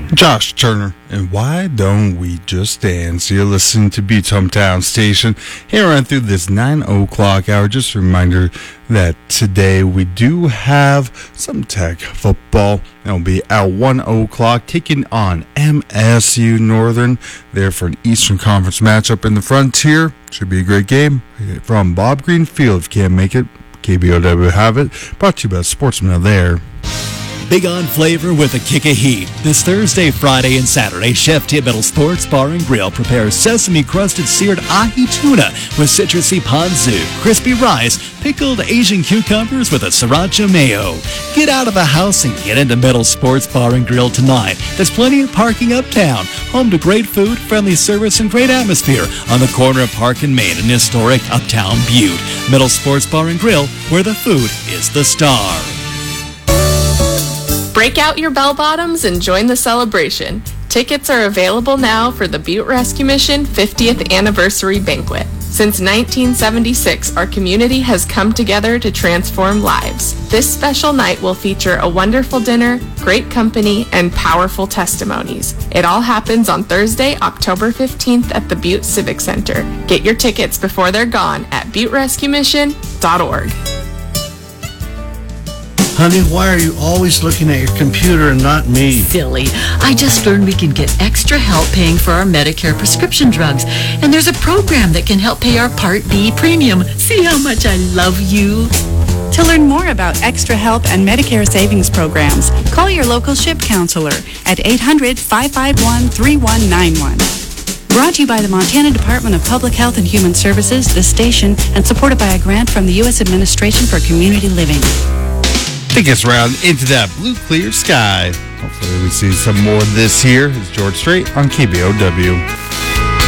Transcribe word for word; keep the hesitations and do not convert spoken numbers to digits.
Josh Turner, and why don't we just dance? You're listening to Butte's Hometown Station here on through this nine o'clock hour. Just a reminder that today we do have some Tech football. It'll be at one o'clock, taking on M S U Northern there for an Eastern Conference matchup in the Frontier. Should be a great game from Bob Green Field. If you can't make it, K B O W have it. Brought to you by Sportsman of there. Big on flavor with a kick of heat. This Thursday, Friday, and Saturday, Chef Tip Middle Sports Bar and Grill prepares sesame-crusted seared ahi tuna with citrusy ponzu, crispy rice, pickled Asian cucumbers with a sriracha mayo. Get out of the house and get into Middle Sports Bar and Grill tonight. There's plenty of parking uptown, home to great food, friendly service, and great atmosphere on the corner of Park and Main in historic Uptown Butte. Middle Sports Bar and Grill, where the food is the star. Break out your bell bottoms and join the celebration. Tickets are available now for the Butte Rescue Mission fiftieth Anniversary Banquet. Since nineteen seventy-six, our community has come together to transform lives. This special night will feature a wonderful dinner, great company, and powerful testimonies. It all happens on Thursday, October fifteenth at the Butte Civic Center. Get your tickets before they're gone at butte rescue mission dot org. Honey, why are you always looking at your computer and not me? Silly. I just learned we can get extra help paying for our Medicare prescription drugs. And there's a program that can help pay our Part B premium. See how much I love you? To learn more about extra help and Medicare savings programs, call your local SHIP counselor at eight hundred, five five one, three one nine one. Brought to you by the Montana Department of Public Health and Human Services, this station, and supported by a grant from the U S Administration for Community Living. Take us around into that blue clear sky. Hopefully we see some more this year. It's George Strait on K B O W.